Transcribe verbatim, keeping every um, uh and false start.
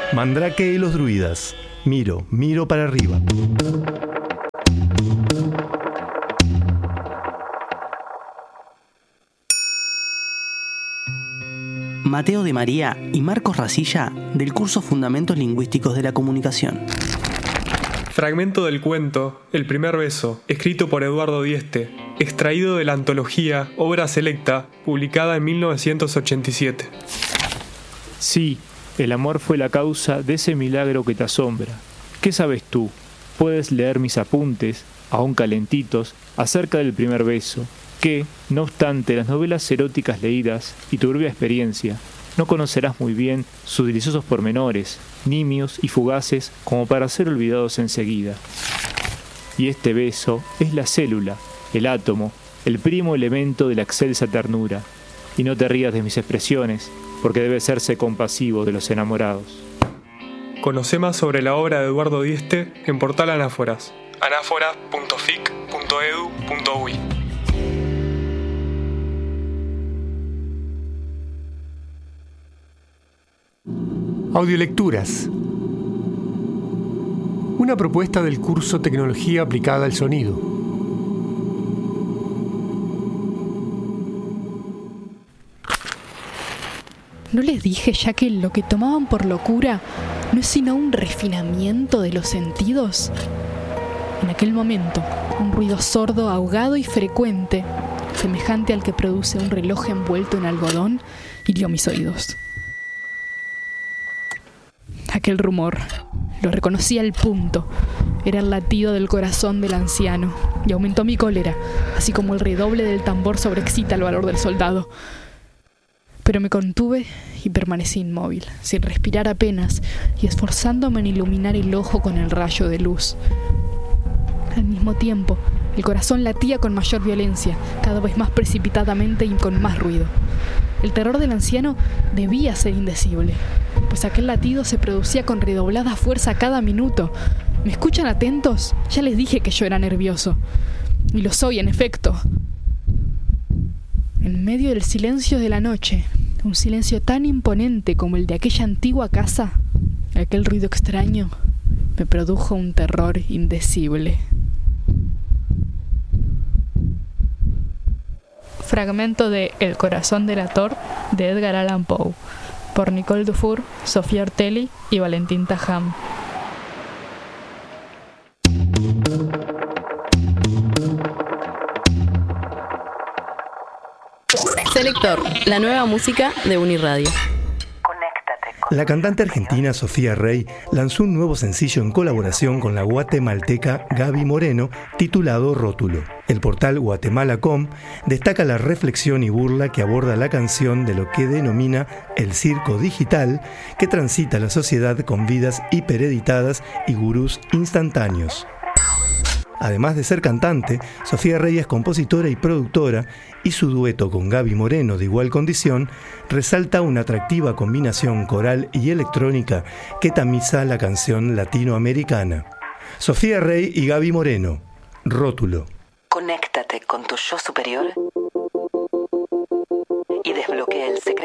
Mandrake y los druidas. Miro, miro para arriba. Mateo de María y Marcos Racilla del curso Fundamentos Lingüísticos de la Comunicación. Fragmento del cuento El primer beso, escrito por Eduardo Dieste, extraído de la antología Obra Selecta, publicada en mil novecientos ochenta y siete. Sí, el amor fue la causa de ese milagro que te asombra. ¿Qué sabes tú? Puedes leer mis apuntes, aún calentitos, acerca del primer beso, que, no obstante las novelas eróticas leídas y turbia experiencia, no conocerás muy bien sus deliciosos pormenores, nimios y fugaces como para ser olvidados enseguida. Y este beso es la célula, el átomo, el primo elemento de la excelsa ternura. Y no te rías de mis expresiones, porque debe serse compasivo de los enamorados. Conoce más sobre la obra de Eduardo Dieste en Portal Anáforas, anáforas punto fic punto edu punto uy. Audiolecturas. Una propuesta del curso Tecnología aplicada al sonido. ¿No les dije ya que lo que tomaban por locura no es sino un refinamiento de los sentidos? En aquel momento, un ruido sordo, ahogado y frecuente, semejante al que produce un reloj envuelto en algodón, hirió mis oídos. Aquel rumor, lo reconocí al punto, era el latido del corazón del anciano, y aumentó mi cólera, así como el redoble del tambor sobreexcita el valor del soldado. Pero me contuve y permanecí inmóvil, sin respirar apenas, y esforzándome en iluminar el ojo con el rayo de luz. Al mismo tiempo, el corazón latía con mayor violencia, cada vez más precipitadamente y con más ruido. El terror del anciano debía ser indecible, pues aquel latido se producía con redoblada fuerza cada minuto. ¿Me escuchan atentos? Ya les dije que yo era nervioso. Y lo soy, en efecto. En medio del silencio de la noche, un silencio tan imponente como el de aquella antigua casa, aquel ruido extraño me produjo un terror indecible. Fragmento de El corazón delator de Edgar Allan Poe, por Nicole Dufour, Sofía Ortelli y Valentín Tajam. Selector, la nueva música de Uniradio. La cantante argentina Sofía Rey lanzó un nuevo sencillo en colaboración con la guatemalteca Gaby Moreno, titulado Rótulo. El portal Guatemala punto com destaca la reflexión y burla que aborda la canción de lo que denomina el circo digital que transita la sociedad con vidas hipereditadas y gurús instantáneos. Además de ser cantante, Sofía Rey es compositora y productora, y su dueto con Gaby Moreno, de igual condición, resalta una atractiva combinación coral y electrónica que tamiza la canción latinoamericana. Sofía Rey y Gaby Moreno, Rótulo. Conéctate con tu yo superior y desbloquea el